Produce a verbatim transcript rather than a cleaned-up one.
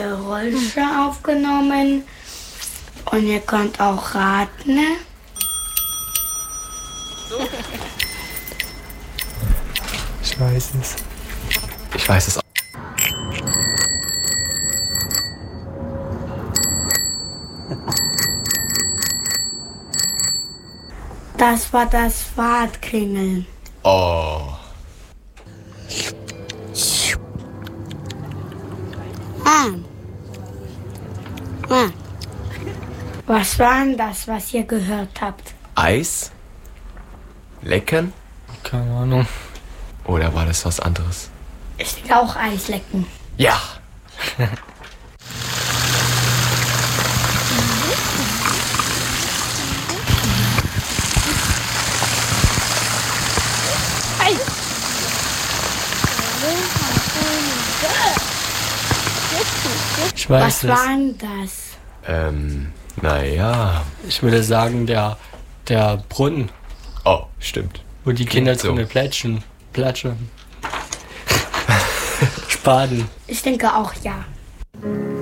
Geräusche aufgenommen. Und ihr könnt auch raten. Ne? Ich weiß es. Ich weiß es auch. Das war das Fahrradklingeln. Oh. Ah. Ah. Was war denn das, was ihr gehört habt? Eis? Lecken? Keine Ahnung. Oder war das was anderes? Ich will auch Eis lecken. Ja! Ich weiß Was es. war denn das? Ähm, naja. Ich würde sagen, der, der Brunnen, Oh, stimmt. wo die Kinder So. drin plätschen. Platschen. Spaden. Ich denke auch ja.